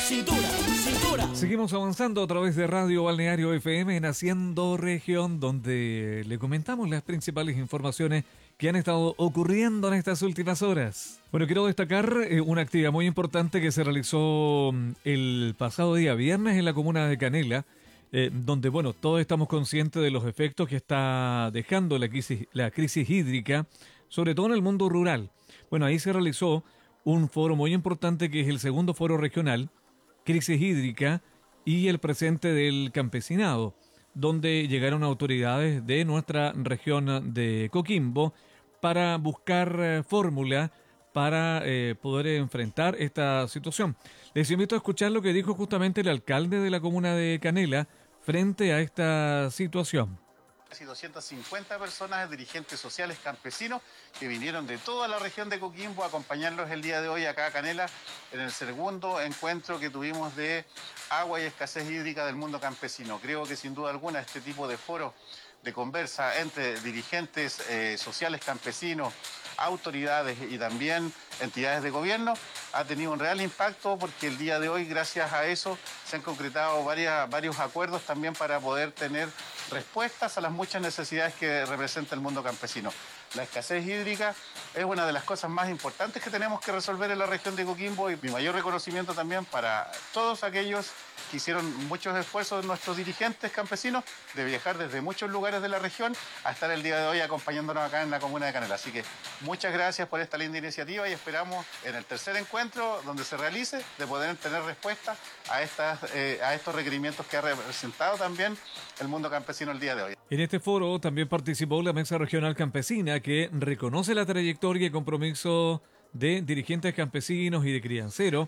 cintura, cintura. Seguimos avanzando a través de Radio Balneario FM en Haciendo Región, donde le comentamos las principales informaciones que han estado ocurriendo en estas últimas horas. Bueno, quiero destacar una actividad muy importante que se realizó el pasado día viernes en la comuna de Canela, donde, bueno, todos estamos conscientes de los efectos que está dejando la crisis hídrica, sobre todo en el mundo rural. Bueno, ahí se realizó un foro muy importante que es el segundo foro regional, Crisis Hídrica y el presente del campesinado, donde llegaron autoridades de nuestra región de Coquimbo para buscar fórmula para poder enfrentar esta situación. Les invito a escuchar lo que dijo justamente el alcalde de la comuna de Canela frente a esta situación. Casi 250 personas, dirigentes sociales, campesinos, que vinieron de toda la región de Coquimbo a acompañarlos el día de hoy acá a Canela, en el segundo encuentro que tuvimos de agua y escasez hídrica del mundo campesino. Creo que sin duda alguna este tipo de foros de conversa entre dirigentes sociales campesinos, autoridades y también entidades de gobierno ha tenido un real impacto, porque el día de hoy, gracias a eso, se han concretado varios acuerdos también para poder tener respuestas a las muchas necesidades que representa el mundo campesino. La escasez hídrica es una de las cosas más importantes que tenemos que resolver en la región de Coquimbo, y mi mayor reconocimiento también para todos aquellos que hicieron muchos esfuerzos, nuestros dirigentes campesinos, de viajar desde muchos lugares de la región a estar el día de hoy acompañándonos acá en la comuna de Canela. Así que muchas gracias por esta linda iniciativa y esperamos en el tercer encuentro donde se realice de poder tener respuesta a estos requerimientos que ha representado también el mundo campesino el día de hoy. En este foro también participó la Mesa Regional Campesina, que reconoce la trayectoria y compromiso de dirigentes campesinos y de crianceros,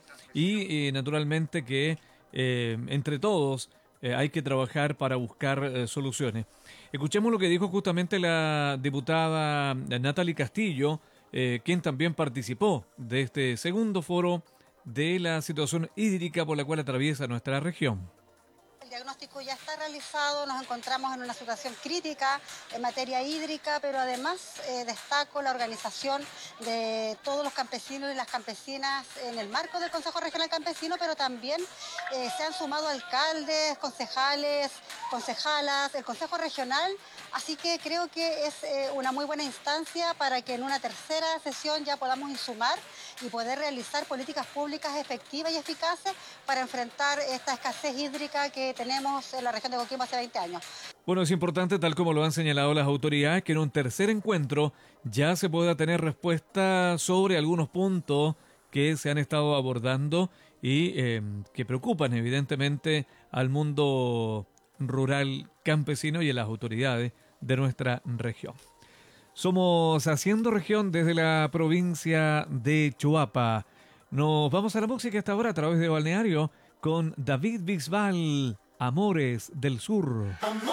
y naturalmente que entre todos hay que trabajar para buscar soluciones. Escuchemos lo que dijo justamente la diputada Natalie Castillo, quien también participó de este segundo foro de la situación hídrica por la cual atraviesa nuestra región. El diagnóstico ya está realizado, nos encontramos en una situación crítica en materia hídrica, pero además destaco la organización de todos los campesinos y las campesinas en el marco del Consejo Regional Campesino, pero también se han sumado alcaldes, concejales, concejalas, el Consejo Regional, así que creo que es una muy buena instancia para que en una tercera sesión ya podamos insumar y poder realizar políticas públicas efectivas y eficaces para enfrentar esta escasez hídrica que tenemos en la región de Coquimbo hace 20 años. Bueno, es importante, tal como lo han señalado las autoridades, que en un tercer encuentro ya se pueda tener respuesta sobre algunos puntos que se han estado abordando y que preocupan evidentemente al mundo rural campesino y a las autoridades de nuestra región. Somos Haciendo Región desde la provincia de Choapa. Nos vamos a la música hasta ahora a través de Balneario con David Bisbal, Amores del Sur.